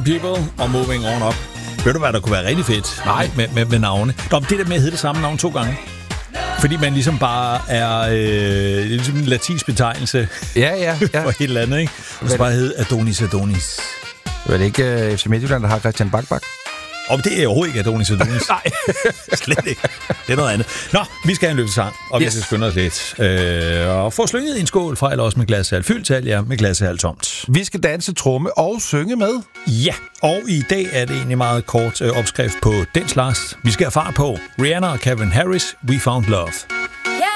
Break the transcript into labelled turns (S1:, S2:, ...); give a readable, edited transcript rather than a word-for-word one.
S1: Some People og Moving On Up. Ved du, hvad der kunne være rigtig fedt?
S2: Nej.
S1: Med navne. Nå, det der med at hedde det samme navn 2 gange. Fordi man ligesom bare er ligesom en latinsk betegnelse
S2: Ja.
S1: for et eller andet, ikke? Og så bare hedde Adonis.
S2: Er det ikke FC Midtjylland, der har Christian Bak?
S1: Og det er overhovedet ikke Adonis.
S2: Nej.
S1: Slet ikke. Det er noget andet. Nå, vi skal have en løbesang, og vi skal skynde os lidt. Og få slynget en skål fra, eller også med glashalv fyldt til, ja, med glashalv tomt.
S2: Vi skal danse, tromme og synge med.
S1: Ja, og i dag er det egentlig meget kort opskrift på den slags. Vi skal have fart på Rihanna og Calvin Harris, We Found Love.